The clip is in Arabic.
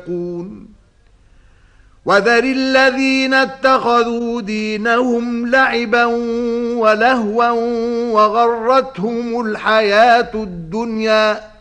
وذر الذين اتخذوا دينهم لعبا ولهوا وغرتهم الحياة الدنيا